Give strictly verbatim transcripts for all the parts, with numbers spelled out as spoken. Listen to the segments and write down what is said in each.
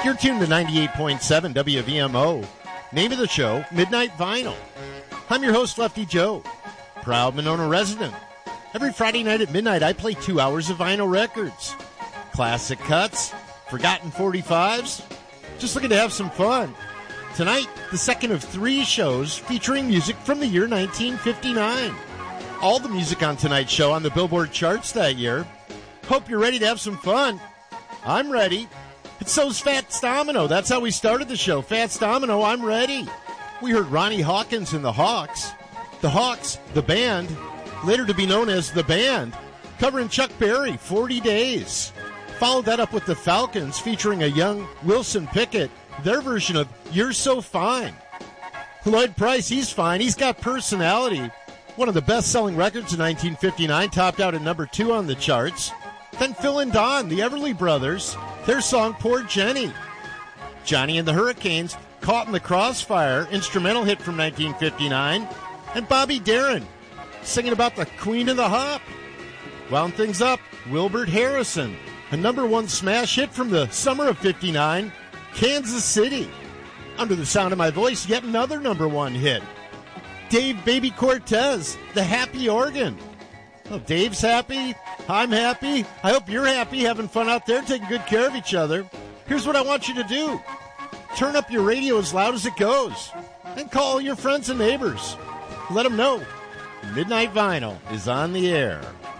You're tuned to ninety-eight point seven W V M O. Name of the show, Midnight Vinyl. I'm your host, Lefty Joe, proud Monona resident. Every Friday night at midnight, I play two hours of vinyl records. Classic cuts, forgotten forty-fives, just looking to have some fun. Tonight, the second of three shows featuring music from the year nineteen fifty-nine. All the music on tonight's show on the Billboard charts that year. Hope you're ready to have some fun. I'm ready. And so's Fats Domino. That's how we started the show. Fats Domino, I'm ready. We heard Ronnie Hawkins and the Hawks. The Hawks, the band, later to be known as The Band, covering Chuck Berry, forty days. Followed that up with the Falcons featuring a young Wilson Pickett, their version of You're So Fine. Lloyd Price, he's fine. He's got personality. One of the best-selling records in nineteen fifty-nine, topped out at number two on the charts. Then Phil and Don, the Everly Brothers, their song Poor Jenny. Johnny and the Hurricanes, Caught in the Crossfire, instrumental hit from nineteen fifty-nine. And Bobby Darin, singing about the Queen of the Hop. Wound things up, Wilbert Harrison, a number one smash hit from the summer of fifty-nine, Kansas City. Under the sound of my voice, yet another number one hit. Dave Baby Cortez, the Happy Organ. Well, Dave's happy, I'm happy. I hope you're happy, having fun out there, taking good care of each other. Here's what I want you to do. Turn up your radio as loud as it goes. And call your friends and neighbors. Let them know Midnight Vinyl is on the air.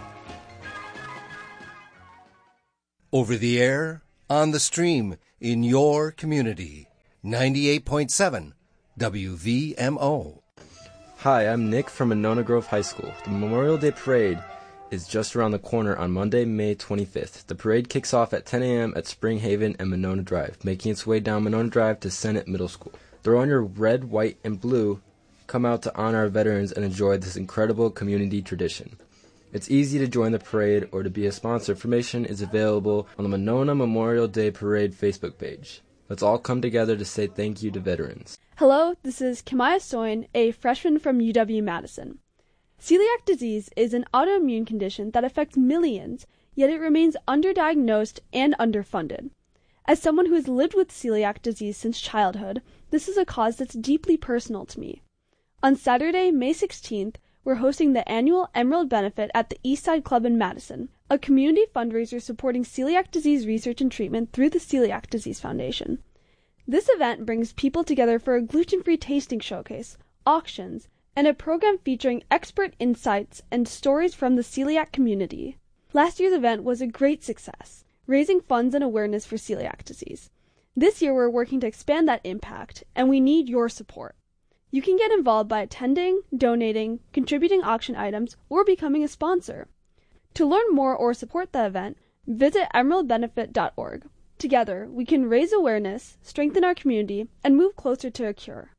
Over the air, on the stream, in your community. ninety-eight point seven W V M O. Hi, I'm Nick from Monona Grove High School. The Memorial Day Parade is just around the corner on Monday, May twenty-fifth. The parade kicks off at ten a.m. at Spring Haven and Monona Drive, making its way down Monona Drive to Senate Middle School. Throw on your red, white, and blue. Come out to honor our veterans and enjoy this incredible community tradition. It's easy to join the parade or to be a sponsor. Information is available on the Monona Memorial Day Parade Facebook page. Let's all come together to say thank you to veterans. Hello, this is Kamaya Soin, a freshman from U W-Madison. Celiac disease is an autoimmune condition that affects millions, yet it remains underdiagnosed and underfunded. As someone who has lived with celiac disease since childhood, this is a cause that's deeply personal to me. On Saturday, May sixteenth, we're hosting the annual Emerald Benefit at the Eastside Club in Madison, a community fundraiser supporting celiac disease research and treatment through the Celiac Disease Foundation. This event brings people together for a gluten-free tasting showcase, auctions, and a program featuring expert insights and stories from the celiac community. Last year's event was a great success, raising funds and awareness for celiac disease. This year we're working to expand that impact, and we need your support. You can get involved by attending, donating, contributing auction items, or becoming a sponsor. To learn more or support the event, visit emerald benefit dot org. Together, we can raise awareness, strengthen our community, and move closer to a cure.